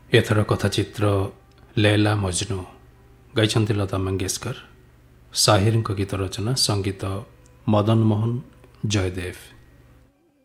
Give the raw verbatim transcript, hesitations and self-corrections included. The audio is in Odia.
ଏଥର କଥାଚିତ୍ର ଲୈଲା ମଜନୁ ଗାଇଛନ୍ତି ଲତା ମଙ୍ଗେଶକର। ସାହିରଙ୍କ ଗୀତ ରଚନା, ସଙ୍ଗୀତ ମଦନ ମୋହନ ଜୟଦେବ।